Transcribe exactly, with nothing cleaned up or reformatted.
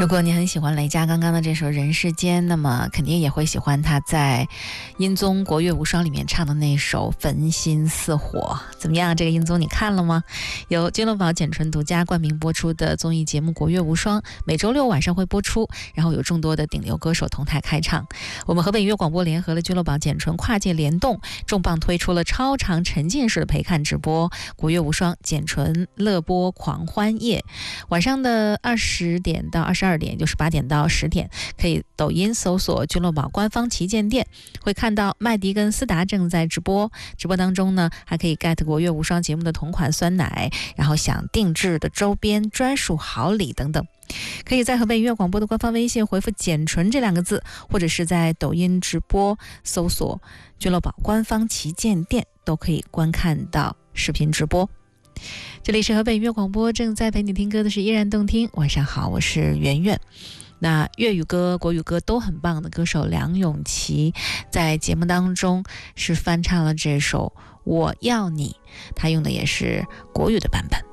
如果你很喜欢雷佳刚刚的这首《人世间》，那么肯定也会喜欢他在音综《国乐无双》里面唱的那首《焚心似火》。怎么样，这个音综你看了吗？由君乐宝简纯独家冠名播出的综艺节目《国乐无双》，每周六晚上会播出，然后有众多的顶流歌手同台开唱。我们河北音乐广播联合了君乐宝简纯跨界联动，重磅推出了超长沉浸式的陪看直播《国乐无双简纯乐播狂欢夜》，晚上的二十点到二十二点，就是八点到十点，可以抖音搜索君乐宝官方旗舰店，会看到麦迪跟思达正在直播。直播当中呢，还可以 get 国乐无双节目的同款酸奶，然后享定制的周边、专属好礼等等。可以在河北音乐广播的官方微信回复简纯这两个字，或者是在抖音直播搜索君乐宝官方旗舰店，都可以观看到视频直播。这里是河北音乐广播，正在陪你听歌的是依然动听。晚上好，我是圆圆。那粤语歌、国语歌都很棒的歌手梁咏琪，在节目当中是翻唱了这首《我要你》，他用的也是国语的版本。